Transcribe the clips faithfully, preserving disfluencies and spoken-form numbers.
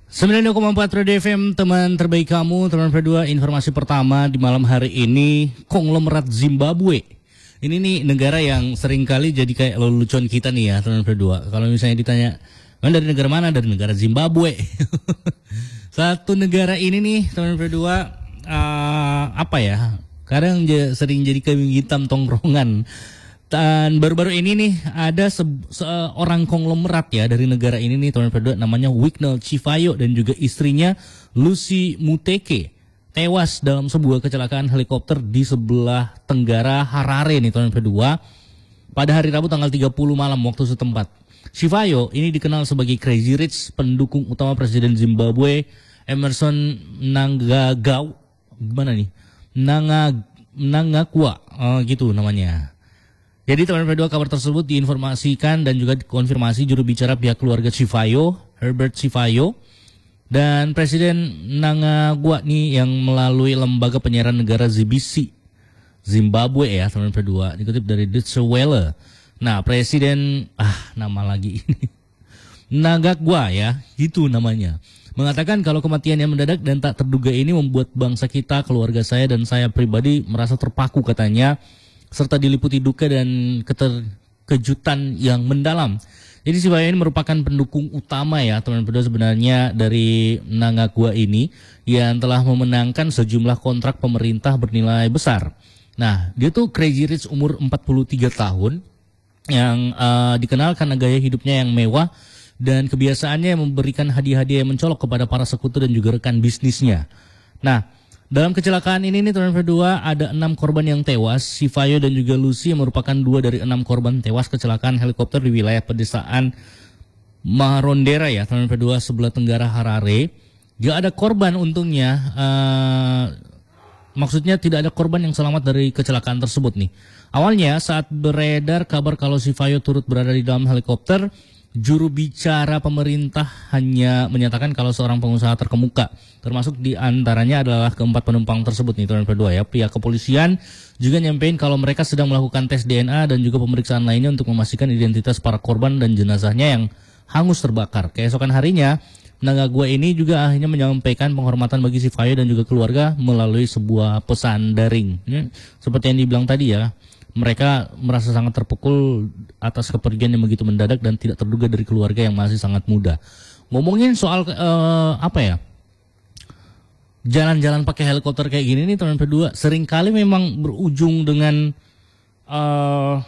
sembilan puluh dua koma empat Radio F M, teman terbaik kamu, teman berdua. Informasi pertama di malam hari ini, konglomerat Zimbabwe. Ini nih negara yang sering kali jadi kayak lelucon kita nih ya, teman berdua. Kalau misalnya ditanya, "Man, dari negara mana?" Dari negara Zimbabwe. Satu negara ini nih, teman berdua, uh, apa ya, kadang sering jadi kambing hitam tongkrongan. Dan baru-baru ini nih ada se- seorang konglomerat ya dari negara ini nih, teman berdua, namanya Wignell Chivayo dan juga istrinya Lucy Muteke tewas dalam sebuah kecelakaan helikopter di sebelah tenggara Harare nih, teman berdua, pada hari Rabu tanggal tiga puluh malam waktu setempat. Chivayo ini dikenal sebagai Crazy Rich, pendukung utama Presiden Zimbabwe Emmerson Mnangagwa, gimana nih? Nanga Mnangagwa, oh, gitu namanya. Jadi teman berdua, kabar tersebut diinformasikan dan juga dikonfirmasi juru bicara pihak keluarga Chivayo, Herbert Chivayo, dan Presiden Mnangagwa nih yang melalui lembaga penyiaran negara Z B C Zimbabwe ya, teman berdua, dikutip dari Deutsche Welle. Nah, Presiden ah nama lagi ini Mnangagwa ya, gitu namanya, mengatakan kalau kematian yang mendadak dan tak terduga ini membuat bangsa kita, keluarga saya dan saya pribadi merasa terpaku, katanya, serta diliputi duka dan keterkejutan yang mendalam. Jadi Chivayo ini merupakan pendukung utama ya, teman berdua, sebenarnya dari Mnangagwa ini yang telah memenangkan sejumlah kontrak pemerintah bernilai besar. Nah, dia tuh Crazy Rich umur empat puluh tiga tahun yang uh, dikenal karena gaya hidupnya yang mewah dan kebiasaannya memberikan hadiah-hadiah yang mencolok kepada para sekutu dan juga rekan bisnisnya. Nah, dalam kecelakaan ini nih, teman berdua, ada enam korban yang tewas. Chivayo dan juga Lucy yang merupakan dua dari enam korban tewas kecelakaan helikopter di wilayah pedesaan Marondera ya, teman berdua, sebelah tenggara Harare. Gak ada korban untungnya, uh, maksudnya tidak ada korban yang selamat dari kecelakaan tersebut nih. Awalnya saat beredar kabar kalau Chivayo turut berada di dalam helikopter, juru bicara pemerintah hanya menyatakan kalau seorang pengusaha terkemuka, termasuk diantaranya adalah keempat penumpang tersebut nih, teman berdua ya. Pihak kepolisian juga nyampein kalau mereka sedang melakukan tes D N A dan juga pemeriksaan lainnya untuk memastikan identitas para korban dan jenazahnya yang hangus terbakar. Keesokan harinya, Mnangagwa ini juga akhirnya menyampaikan penghormatan bagi Chivayo dan juga keluarga melalui sebuah pesan daring. Ini seperti yang dibilang tadi ya, mereka merasa sangat terpukul atas kepergian yang begitu mendadak dan tidak terduga dari keluarga yang masih sangat muda. Ngomongin soal uh, apa ya, jalan-jalan pakai helikopter kayak gini nih, teman berdua, seringkali memang berujung dengan uh,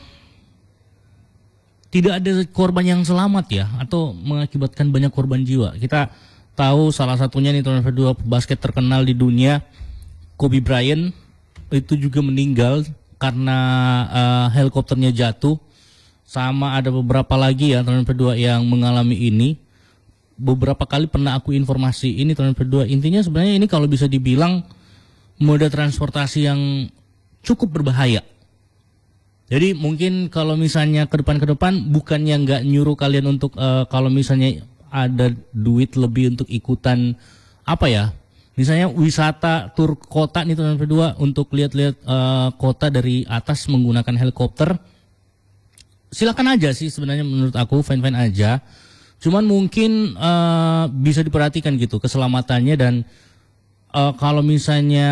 tidak ada korban yang selamat ya, atau mengakibatkan banyak korban jiwa. Kita tahu salah satunya nih, teman berdua, basket terkenal di dunia, Kobe Bryant, itu juga meninggal karena uh, helikopternya jatuh. Sama ada beberapa lagi ya, teman berdua, yang mengalami ini. Beberapa kali pernah aku informasi ini, teman berdua. Intinya sebenarnya ini kalau bisa dibilang moda transportasi yang cukup berbahaya. Jadi mungkin kalau misalnya ke depan ke depan bukannya nggak nyuruh kalian untuk uh, kalau misalnya ada duit lebih untuk ikutan apa ya, misalnya wisata tur kota nih, teman berdua, untuk lihat-lihat uh, kota dari atas menggunakan helikopter, silakan aja sih sebenarnya, menurut aku fine-fine aja. Cuman mungkin uh, bisa diperhatikan gitu keselamatannya, dan uh, kalau misalnya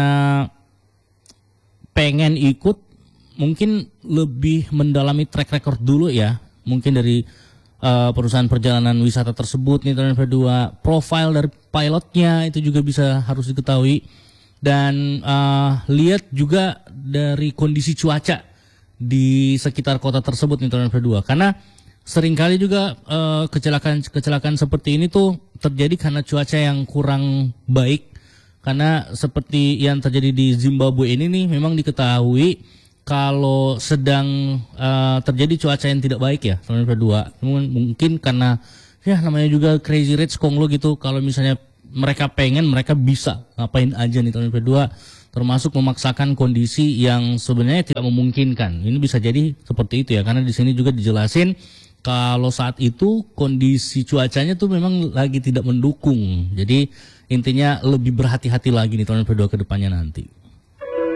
pengen ikut mungkin lebih mendalami track record dulu ya, mungkin dari uh, perusahaan perjalanan wisata tersebut nih, teman berdua. Profile dari pilotnya itu juga bisa harus diketahui, dan uh, lihat juga dari kondisi cuaca di sekitar kota tersebut nih, teman berdua. Karena seringkali juga uh, kecelakaan-kecelakaan seperti ini tuh terjadi karena cuaca yang kurang baik. Karena seperti yang terjadi di Zimbabwe ini nih, memang diketahui kalau sedang uh, terjadi cuaca yang tidak baik ya, teman berdua. Mungkin karena ya namanya juga Crazy Rich Konglo gitu, kalau misalnya mereka pengen, mereka bisa ngapain aja nih, teman berdua, termasuk memaksakan kondisi yang sebenarnya tidak memungkinkan. Ini bisa jadi seperti itu ya, karena di sini juga dijelasin kalau saat itu kondisi cuacanya tuh memang lagi tidak mendukung. Jadi intinya lebih berhati-hati lagi nih, teman berdua, ke depannya nanti.